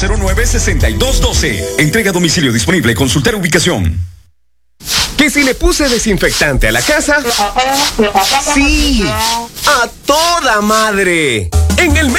809-6212. Entrega a domicilio disponible. Consultar ubicación. ¿Que si le puse desinfectante a la casa? ¡Sí! ¡A toda madre! En el